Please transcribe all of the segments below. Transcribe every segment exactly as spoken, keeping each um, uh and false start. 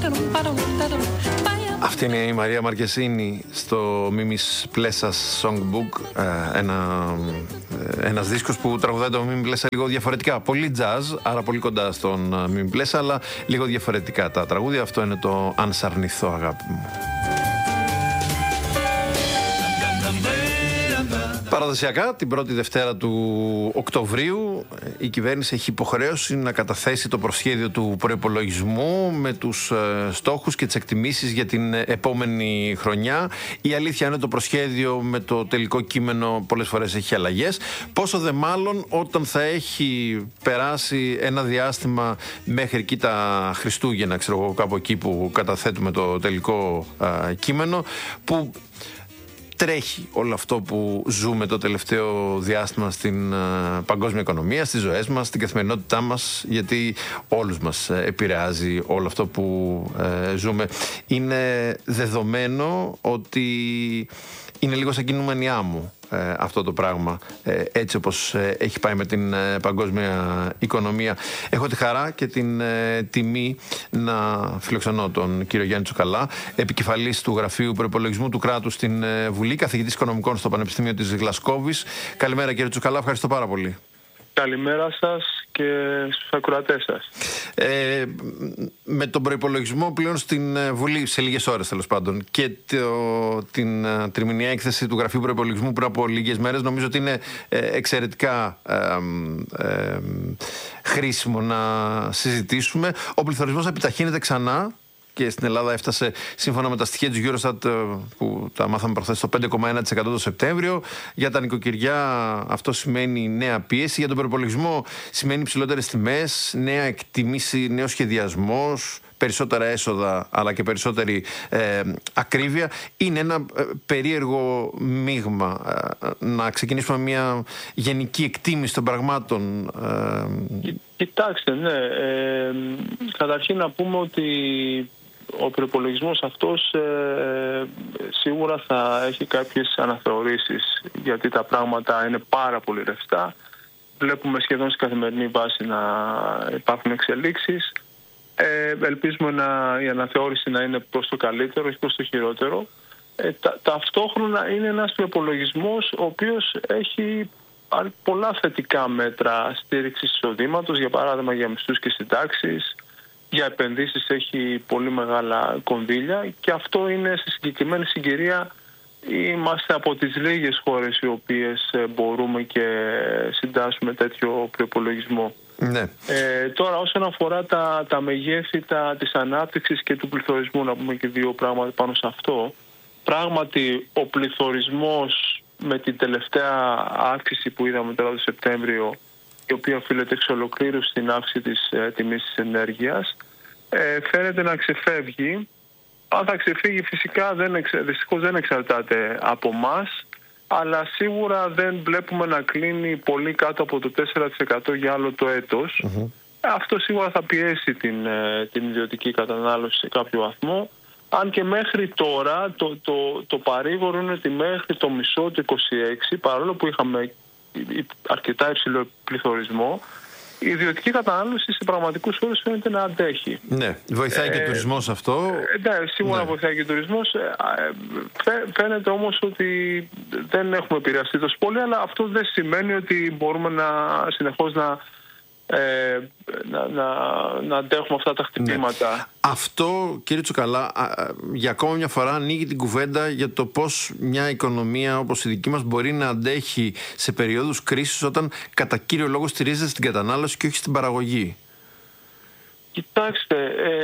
Αυτή είναι η Μαρία Μαρκεσίνη στο Μίμης Πλέσας Songbook, ένα, ένας δίσκος που τραγουδάει το Μίμη Πλέσα λίγο διαφορετικά. Πολύ jazz, άρα πολύ κοντά στον Μίμη Πλέσα, αλλά λίγο διαφορετικά τα τραγούδια. Αυτό είναι το «Αν σ' αρνηθώ, αγάπη μου». Παραδοσιακά, την πρώτη Δευτέρα του Οκτωβρίου, η κυβέρνηση έχει υποχρέωση να καταθέσει το προσχέδιο του προϋπολογισμού με τους στόχους και τις εκτιμήσεις για την επόμενη χρονιά. Η αλήθεια είναι το προσχέδιο με το τελικό κείμενο πολλές φορές έχει αλλαγές. Πόσο δε μάλλον όταν θα έχει περάσει ένα διάστημα μέχρι εκεί τα Χριστούγεννα, ξέρω εγώ, κάπου εκεί που καταθέτουμε το τελικό α, κείμενο, που τρέχει όλο αυτό που ζούμε το τελευταίο διάστημα στην uh, παγκόσμια οικονομία, στις ζωές μας, στην καθημερινότητά μας, γιατί όλους μας uh, επηρεάζει όλο αυτό που uh, ζούμε. Είναι δεδομένο ότι είναι λίγο σαν κινούμενιά μου ε, αυτό το πράγμα, ε, έτσι όπως ε, έχει πάει με την ε, παγκόσμια οικονομία. Έχω τη χαρά και την ε, τιμή να φιλοξενώ τον κύριο Γιάννη Τσουκαλά, επικεφαλής του Γραφείου Προϋπολογισμού του Κράτους στην ε, Βουλή, καθηγητής οικονομικών στο Πανεπιστήμιο της Γλασκόβης. Καλημέρα κύριε Τσουκαλά, ευχαριστώ πάρα πολύ. Καλημέρα σας και στους ακροατές σας. Ε, με τον προϋπολογισμό πλέον στην Βουλή, σε λίγες ώρες τέλος πάντων, και το, την τριμηνιαία έκθεση του Γραφείου Προϋπολογισμού πριν από λίγες μέρες, νομίζω ότι είναι ε, εξαιρετικά ε, ε, χρήσιμο να συζητήσουμε. Ο πληθωρισμός επιταχύνεται ξανά και στην Ελλάδα έφτασε, σύμφωνα με τα στοιχεία της Eurostat που τα μάθαμε προχθές, στο πέντε κόμμα ένα τοις εκατό το Σεπτέμβριο. Για τα νοικοκυριά αυτό σημαίνει νέα πίεση. Για τον προϋπολογισμό σημαίνει ψηλότερες τιμές, νέα εκτιμήση, νέος σχεδιασμός, περισσότερα έσοδα αλλά και περισσότερη ε, ακρίβεια. Είναι ένα ε, περίεργο μείγμα. Ε, να ξεκινήσουμε μια γενική εκτίμηση των πραγμάτων. Ε... Κοιτάξτε, ναι. Ε, καταρχήν να πούμε ότι ο προϋπολογισμός αυτός ε, σίγουρα θα έχει κάποιες αναθεωρήσεις, γιατί τα πράγματα είναι πάρα πολύ ρευστά. Βλέπουμε σχεδόν σε καθημερινή βάση να υπάρχουν εξελίξεις. Ε, ελπίζουμε να, η αναθεώρηση να είναι προς το καλύτερο, όχι προς το χειρότερο. Ε, τα, ταυτόχρονα είναι ένας προϋπολογισμός ο οποίος έχει πολλά θετικά μέτρα στήριξης εισοδήματος, για παράδειγμα για μισθούς και συντάξεις, για επενδύσεις έχει πολύ μεγάλα κονδύλια, και αυτό είναι σε συγκεκριμένη συγκυρία. Είμαστε από τις λίγες χώρες οι οποίες μπορούμε και συντάσσουμε τέτοιο προϋπολογισμό. Ναι. Ε, τώρα όσον αφορά τα, τα μεγέθη τα, της ανάπτυξης και του πληθωρισμού, να πούμε και δύο πράγματα πάνω σε αυτό. Πράγματι ο πληθωρισμός με την τελευταία αύξηση που είδαμε τώρα το Σεπτέμβριο, η οποία οφείλεται εξ ολοκλήρου στην αύξηση της ε, τιμής της ενέργειας, ε, φαίνεται να ξεφεύγει. Αν θα ξεφύγει φυσικά δεν εξ, δυστυχώς δεν εξαρτάται από μας, αλλά σίγουρα δεν βλέπουμε να κλείνει πολύ κάτω από το τέσσερα τοις εκατό για άλλο το έτος. Mm-hmm. Αυτό σίγουρα θα πιέσει την, ε, την ιδιωτική κατανάλωση σε κάποιο βαθμό. Αν και μέχρι τώρα το, το, το παρήγορο είναι ότι μέχρι το μισό του είκοσι έξι, παρόλο που είχαμε αρκετά υψηλό πληθωρισμό, η ιδιωτική κατανάλωση σε πραγματικούς όρους φαίνεται να αντέχει. Ναι, βοηθάει ε, και ο τουρισμός αυτό. Ε, ναι, σίγουρα ναι. βοηθάει και ο τουρισμός. Ε, φαίνεται όμως ότι δεν έχουμε επηρεαστεί τόσο πολύ, αλλά αυτό δεν σημαίνει ότι μπορούμε να συνεχώς να Ε, να, να, να αντέχουμε αυτά τα χτυπήματα. Ναι. Αυτό, κύριε Τσουκαλά, για ακόμα μια φορά ανοίγει την κουβέντα για το πώς μια οικονομία όπως η δική μας μπορεί να αντέχει σε περίοδους κρίσης, όταν κατά κύριο λόγο στηρίζεται στην κατανάλωση και όχι στην παραγωγή. Κοιτάξτε,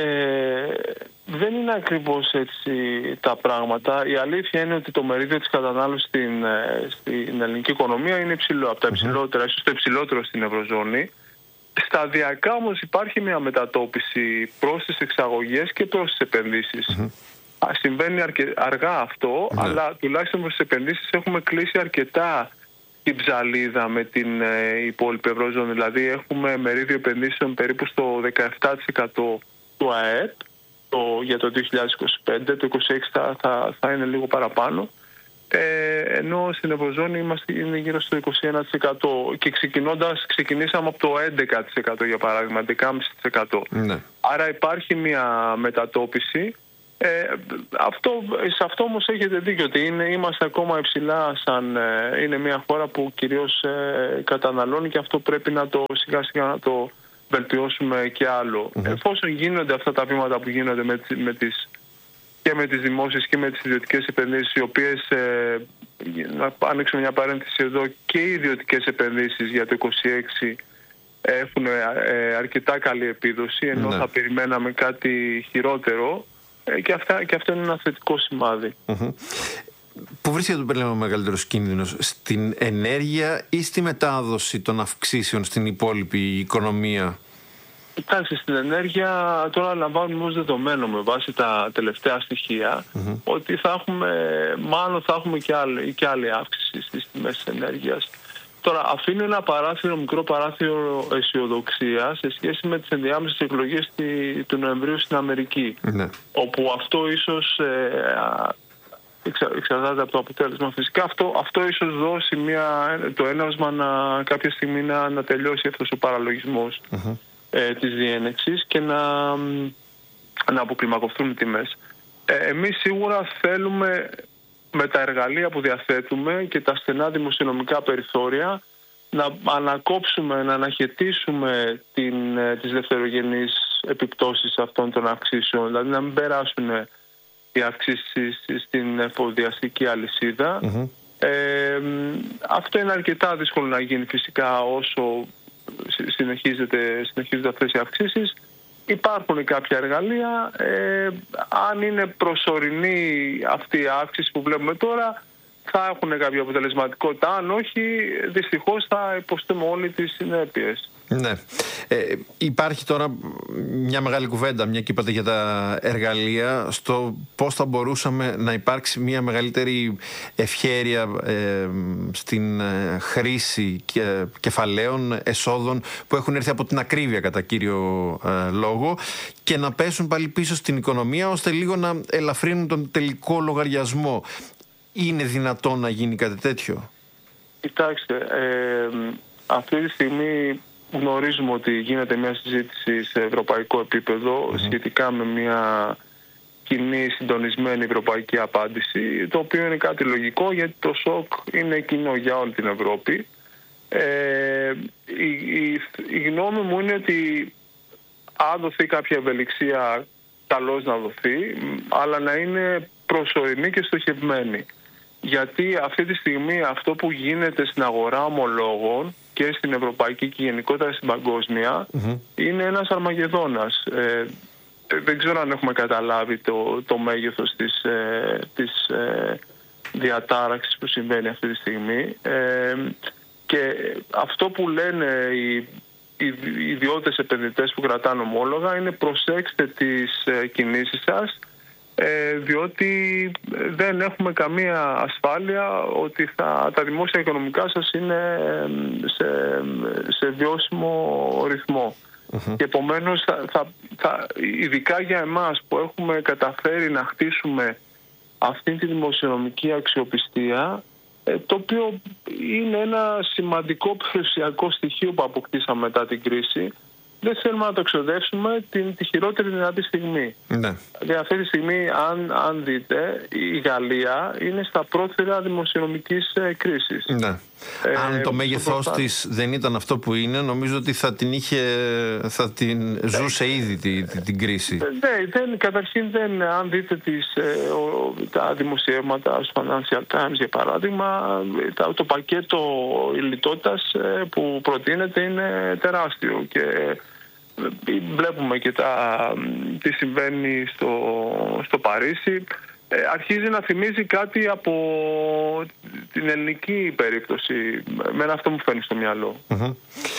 ε, δεν είναι ακριβώς έτσι τα πράγματα. Η αλήθεια είναι ότι το μερίδιο της κατανάλωσης στην, στην ελληνική οικονομία είναι υψηλό, από τα υψηλότερα, mm-hmm. ίσως το υψηλότερο στην Ευρωζώνη. Σταδιακά όμως υπάρχει μια μετατόπιση προς τις εξαγωγές και προς τις επενδύσεις. Mm-hmm. Συμβαίνει αρκε... αργά αυτό, mm-hmm. αλλά τουλάχιστον προς τις επενδύσεις έχουμε κλείσει αρκετά την ψαλίδα με την ε, υπόλοιπη Ευρωζώνη. Δηλαδή έχουμε μερίδιο επενδύσεων περίπου στο δεκαεπτά τοις εκατό του ΑΕΠ το, για το δύο χιλιάδες είκοσι πέντε, το είκοσι έξι θα, θα, θα είναι λίγο παραπάνω. ε, ενώ στην Ευρωζώνη είμαστε, είναι γύρω στο είκοσι ένα τοις εκατό και ξεκινώντας, ξεκινήσαμε από το έντεκα τοις εκατό για παράδειγμα, έντεκα κόμμα πέντε τοις εκατό. Ναι. Άρα υπάρχει μια μετατόπιση. Ε, αυτό, σε αυτό όμως έχετε δίκιο ότι είναι, είμαστε ακόμα υψηλά σαν, ε, είναι μια χώρα που κυρίως ε, καταναλώνει και αυτό πρέπει να το σιγά σιγά να το βελτιώσουμε και άλλο. Mm-hmm. Εφόσον γίνονται αυτά τα βήματα που γίνονται με, με τις, και με τις δημόσιες και με τις ιδιωτικές επενδύσεις, οι οποίες, ε, να ανοίξουμε μια παρένθεση εδώ, και οι ιδιωτικές επενδύσεις για το είκοσι έξι έχουν ε, αρκετά καλή επίδοση, ενώ mm-hmm. θα περιμέναμε κάτι χειρότερο. Και, αυτά, και αυτό είναι ένα θετικό σημάδι. Mm-hmm. Πού βρίσκεται το μεγαλύτερος κίνδυνος, στην ενέργεια ή στη μετάδοση των αυξήσεων στην υπόλοιπη οικονομία? Κοιτάξτε, στην ενέργεια τώρα λαμβάνουμε ως δεδομένο με βάση τα τελευταία στοιχεία mm-hmm. ότι θα έχουμε, μάλλον θα έχουμε και άλλη, και άλλη αύξηση στις τιμές της ενέργειας. Τώρα, αφήνω ένα παράθυρο, μικρό παράθυρο αισιοδοξία σε σχέση με τις ενδιάμεσες εκλογές του Νοεμβρίου στην Αμερική. Ναι. Όπου αυτό ίσως ε, εξα, εξαρτάται από το αποτέλεσμα. Φυσικά αυτό, αυτό ίσως δώσει μια, το έναυσμα να, κάποια στιγμή να, να τελειώσει αυτός ο παραλογισμός mm-hmm. ε, της διένεξης και να, να αποκλιμακωθούν οι τιμές. Ε, εμείς σίγουρα θέλουμε, με τα εργαλεία που διαθέτουμε και τα στενά δημοσιονομικά περιθώρια, να ανακόψουμε, να αναχαιτήσουμε την, τις δευτερογενείς επιπτώσεις αυτών των αυξήσεων, δηλαδή να μην περάσουν οι αυξήσεις στην εφοδιαστική αλυσίδα. Mm-hmm. Ε, αυτό είναι αρκετά δύσκολο να γίνει φυσικά όσο συνεχίζεται, συνεχίζονται αυτές οι αυξήσεις. Υπάρχουν κάποια εργαλεία. Ε, αν είναι προσωρινή αυτή η αύξηση που βλέπουμε τώρα, θα έχουν κάποια αποτελεσματικότητα. Αν όχι, δυστυχώς θα υποστούμε όλοι τις συνέπειες. Ναι. Ε, υπάρχει τώρα μια μεγάλη κουβέντα, μια και είπατε για τα εργαλεία, στο πώς θα μπορούσαμε να υπάρξει μια μεγαλύτερη ευχέρεια ε, στην χρήση και, κεφαλαίων, εσόδων που έχουν έρθει από την ακρίβεια κατά κύριο ε, λόγο και να πέσουν πάλι πίσω στην οικονομία ώστε λίγο να ελαφρύνουν τον τελικό λογαριασμό. Είναι δυνατόν να γίνει κάτι τέτοιο? Κοιτάξτε, ε, αυτή τη στιγμή γνωρίζουμε ότι γίνεται μια συζήτηση σε ευρωπαϊκό επίπεδο mm-hmm. σχετικά με μια κοινή συντονισμένη ευρωπαϊκή απάντηση, το οποίο είναι κάτι λογικό γιατί το σοκ είναι κοινό για όλη την Ευρώπη. Ε, η, η, η γνώμη μου είναι ότι αν δοθεί κάποια ευελιξία, καλώς να δοθεί, αλλά να είναι προσωρινή και στοχευμένη. Γιατί αυτή τη στιγμή αυτό που γίνεται στην αγορά ομολόγων και στην ευρωπαϊκή και γενικότερα στην παγκόσμια mm-hmm. είναι ένας αρμαγεδόνας. Ε, δεν ξέρω αν έχουμε καταλάβει το, το μέγεθος της, ε, της ε, διατάραξης που συμβαίνει αυτή τη στιγμή. Ε, και αυτό που λένε οι, οι ιδιώτες επενδυτές που κρατάνε ομόλογα είναι προσέξτε τις ε, κινήσεις σας, διότι δεν έχουμε καμία ασφάλεια ότι θα, τα δημόσια οικονομικά σας είναι σε, σε βιώσιμο ρυθμό. Mm-hmm. Και επομένως θα, θα, θα, ειδικά για εμάς που έχουμε καταφέρει να χτίσουμε αυτή τη δημοσιονομική αξιοπιστία, το οποίο είναι ένα σημαντικό περιουσιακό στοιχείο που αποκτήσαμε μετά την κρίση, δεν θέλουμε να το εξοδεύσουμε την, τη χειρότερη δυνατή στιγμή. Ναι. Δηλαδή αυτή τη στιγμή, αν, αν δείτε, η Γαλλία είναι στα πρόθυρα δημοσιονομικής ε, κρίσης. Ναι. Ε, αν το μέγεθός της δεν ήταν αυτό που είναι, νομίζω ότι θα την, είχε, θα την ζούσε ήδη τη, τη, την κρίση. Ναι, δεν, καταρχήν δεν, αν δείτε τις, ε, ο, τα δημοσιεύματα στο Financial Times για παράδειγμα, τα, το πακέτο λιτότητας ε, που προτείνεται είναι τεράστιο και βλέπουμε και τα, τι συμβαίνει στο, στο Παρίσι. Ε, αρχίζει να θυμίζει κάτι από την ελληνική περίπτωση. Μένα αυτό μου φαίνει στο μυαλό. Mm-hmm.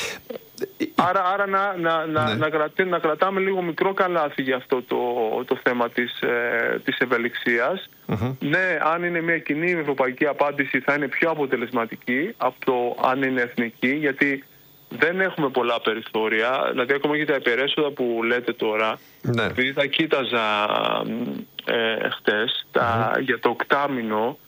Άρα, άρα να, να, να, ναι. να, κρατή, να κρατάμε λίγο μικρό καλάθι για αυτό το, το θέμα της, ε, της ευελιξίας. Mm-hmm. Ναι, αν είναι μια κοινή ευρωπαϊκή απάντηση θα είναι πιο αποτελεσματική από το αν είναι εθνική, γιατί δεν έχουμε πολλά περιθώρια. Δηλαδή ακόμα και τα υπερέσοδα που λέτε τώρα, ναι. επειδή τα κοίταζα ε, χτες, τα, mm-hmm. για το οκτάμινο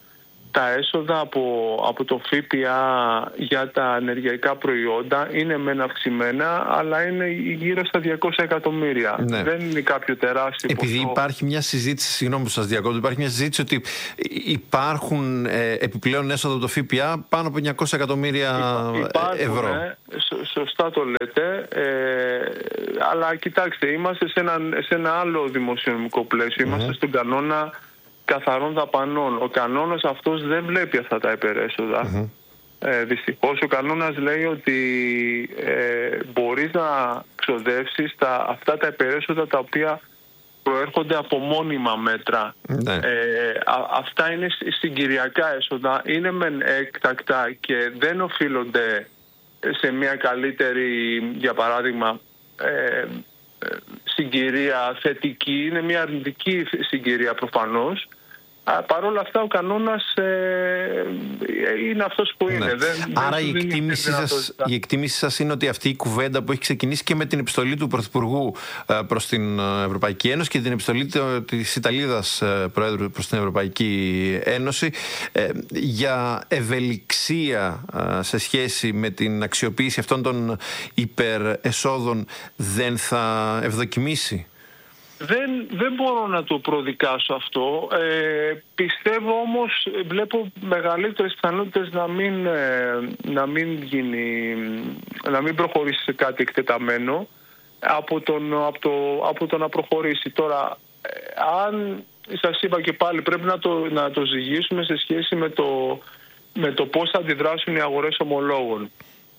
τα έσοδα από, από το ΦΠΑ για τα ενεργειακά προϊόντα είναι μεν αυξημένα, αλλά είναι γύρω στα διακόσια εκατομμύρια. Ναι. Δεν είναι κάποιο τεράστιο Επειδή ποσό. Υπάρχει μια συζήτηση, συγγνώμη που σας διακόπτω, υπάρχει μια συζήτηση ότι υπάρχουν ε, επιπλέον έσοδα από το ΦΠΑ πάνω από εννιακόσια εκατομμύρια ευρώ. Ναι, σωστά το λέτε, ε, αλλά κοιτάξτε, είμαστε σε ένα, σε ένα άλλο δημοσιονομικό πλαίσιο, mm-hmm. είμαστε στον κανόνα καθαρών δαπανών. Ο κανόνας αυτός δεν βλέπει αυτά τα υπερέσοδα. Mm-hmm. Ε, δυστυχώς ο κανόνας λέει ότι ε, μπορείς να ξοδεύσεις τα, αυτά τα υπερέσοδα τα οποία προέρχονται από μόνιμα μέτρα. Mm-hmm. Ε, α, αυτά είναι συγκυριακά έσοδα, είναι μεν έκτακτα και δεν οφείλονται σε μια καλύτερη, για παράδειγμα, ε, συγκυρία θετική, είναι μια αρνητική συγκυρία προφανώς. Παρ' όλα αυτά ο κανόνας ε, είναι αυτός που είναι. Ναι. Δεν, Άρα δεν η, εκτίμηση σας, η εκτίμηση σας είναι ότι αυτή η κουβέντα που έχει ξεκινήσει και με την επιστολή του Πρωθυπουργού ε, προς την Ευρωπαϊκή Ένωση και την επιστολή της Ιταλίδας ε, Προέδρου προς την Ευρωπαϊκή Ένωση ε, για ευελιξία ε, σε σχέση με την αξιοποίηση αυτών των υπερεσόδων δεν θα ευδοκιμήσει? Δεν, δεν μπορώ να το προδικάσω αυτό. Ε, πιστεύω όμως, βλέπω μεγαλύτερες πιθανότητες να μην, ε, να μην γίνει, να μην προχωρήσει σε κάτι εκτεταμένο από, τον, από, το, από το να προχωρήσει. Τώρα, ε, αν σας είπα και πάλι, πρέπει να το, να το ζυγίσουμε σε σχέση με το, με το πώς θα αντιδράσουν οι αγορές ομολόγων.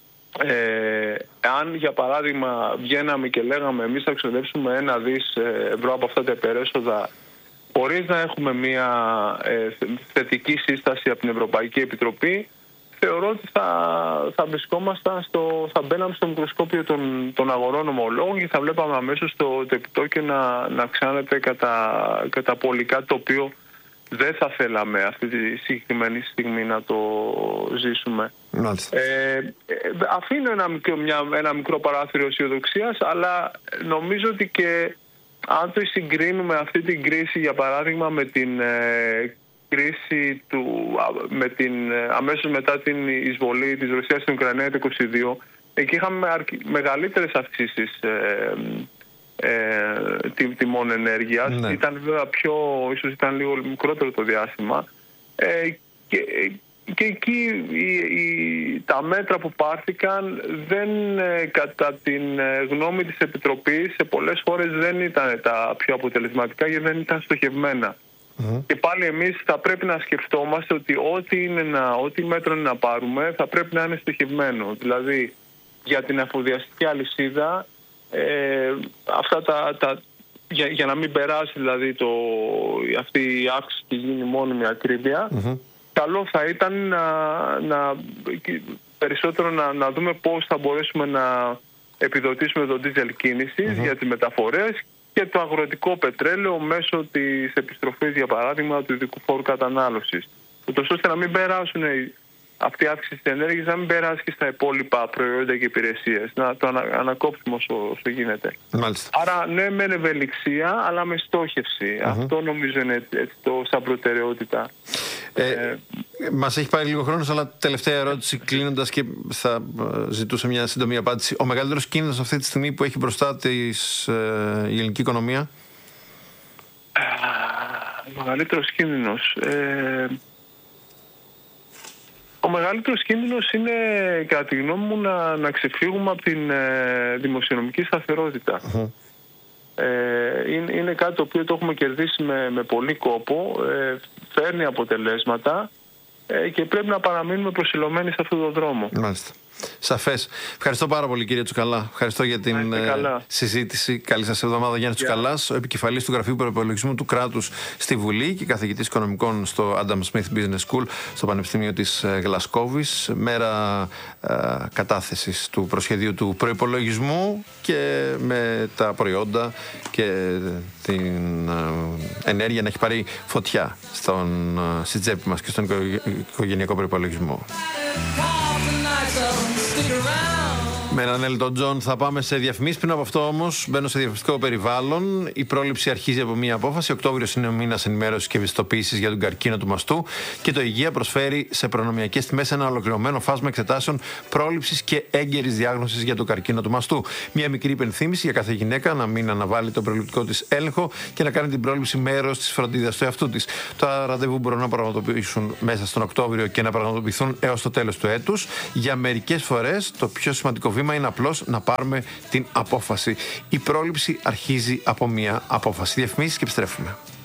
Ε, αν για παράδειγμα βγαίναμε και λέγαμε εμείς θα ξοδέψουμε ένα δις ευρώ από αυτά τα υπερέσοδα χωρίς να έχουμε μια ε, θετική σύσταση από την Ευρωπαϊκή Επιτροπή, θεωρώ ότι θα, θα βρισκόμασταν στο, θα μπαίναμε στο μικροσκόπιο των, των αγορών ομολόγων και θα βλέπαμε αμέσως το, το επιτόκιο να, να αυξάνεται κατά, κατά πολύ, κάτι το οποίο δεν θα θέλαμε αυτή τη συγκεκριμένη στιγμή να το ζήσουμε. Ε, ε, αφήνω ένα μικρό, μια, ένα μικρό παράθυρο αισιοδοξίας, αλλά νομίζω ότι και αν το συγκρίνουμε αυτή την κρίση, για παράδειγμα, με την ε, κρίση του, με την, ε, αμέσως μετά την εισβολή της Ρωσίας στην Ουκρανία το είκοσι δύο, εκεί είχαμε αρκ, μεγαλύτερες αυξήσεις ε, Ε, τιμών ενέργειας. Ναι. Ήταν βέβαια πιο, ίσως ήταν λίγο μικρότερο το διάστημα ε, και, και εκεί η, η, τα μέτρα που πάρθηκαν δεν, ε, κατά την ε, γνώμη της Επιτροπής, σε πολλές χώρες δεν ήταν τα πιο αποτελεσματικά γιατί δεν ήταν στοχευμένα. Mm-hmm. Και πάλι εμείς θα πρέπει να σκεφτόμαστε ότι ό,τι, είναι να, ό,τι μέτρο είναι να πάρουμε θα πρέπει να είναι στοχευμένο. Δηλαδή για την εφοδιαστική αλυσίδα, Ε, αυτά τα, τα, για, για να μην περάσει δηλαδή το, αυτή η αύξηση και γίνει μόνιμη ακρίβεια, mm-hmm. καλό θα ήταν να, να, περισσότερο να, να δούμε πώς θα μπορέσουμε να επιδοτήσουμε το ντίζελ κίνησης mm-hmm. για τις μεταφορές και το αγροτικό πετρέλαιο μέσω της επιστροφής, για παράδειγμα, του ειδικού φόρου κατανάλωσης, ούτως ώστε να μην περάσουν αυτή η αύξηση της ενέργειας να μην περάσει και στα υπόλοιπα προϊόντα και υπηρεσίες. Να το ανα, ανακόψουμε όσο, όσο γίνεται. Μάλιστα. Άρα ναι, με ευελιξία, αλλά με στόχευση. Mm-hmm. Αυτό νομίζω είναι έτσι, το, σαν προτεραιότητα. Ε, ε, μας έχει πάρει λίγο χρόνος, αλλά τελευταία ερώτηση κλείνοντας και θα ζητούσα μια σύντομη απάντηση. Ο μεγαλύτερος κίνδυνος αυτή τη στιγμή που έχει μπροστά της ε, η ελληνική οικονομία? Ο μεγαλύτερος κίνδυνος... Ε, Ο μεγαλύτερος κίνδυνος είναι, κατά τη γνώμη μου, να, να ξεφύγουμε από την ε, δημοσιονομική σταθερότητα. Uh-huh. Ε, είναι, είναι κάτι το οποίο το έχουμε κερδίσει με, με πολύ κόπο, ε, φέρνει αποτελέσματα ε, και πρέπει να παραμείνουμε προσιλωμένοι σε αυτόν τον δρόμο. Μάλιστα. Σαφές. Ευχαριστώ πάρα πολύ, κύριε Τσουκαλά. Ευχαριστώ για την ε, συζήτηση. Καλή σας εβδομάδα. Γιάννης yeah. Τσουκαλάς, ο επικεφαλής του Γραφείου Προϋπολογισμού του Κράτους στη Βουλή και καθηγητής οικονομικών στο Adam Smith Business School στο Πανεπιστήμιο της Γλασκόβης. Μέρα ε, κατάθεσης του προσχεδίου του προϋπολογισμού και με τα προϊόντα και την ε, ενέργεια να έχει πάρει φωτιά στον, ε, στη τσέπη μας και στον οικογενειακό προϋπολογισμό. Stick around. Με έναν Έλτον Τζον θα πάμε σε διαφημίσεις. Πριν από αυτό όμως μπαίνω σε διαφημιστικό περιβάλλον. Η πρόληψη αρχίζει από μία απόφαση. Οκτώβριος είναι ο μήνας ενημέρωσης και ευαισθητοποίησης για τον καρκίνο του μαστού και το Υγεία προσφέρει σε προνομιακές τιμές ένα ολοκληρωμένο φάσμα εξετάσεων πρόληψης και έγκαιρης διάγνωσης για τον καρκίνο του μαστού. Μία μικρή υπενθύμηση για κάθε γυναίκα να μην αναβάλει τον προληπτικό της έλεγχο και να κάνει την πρόληψη μέρος της φροντίδας του εαυτού της. Τα ραντεβού μπορούν να πραγματοποιήσουν μέσα στον Οκτώβριο και να πραγματοποιηθούν έως το τέλος του έτους. Για μερικές φορές το πιο σημαντικό βήμα είναι απλώς να πάρουμε την απόφαση. Η πρόληψη αρχίζει από μία απόφαση. Διαφημίσεις και επιστρέφουμε.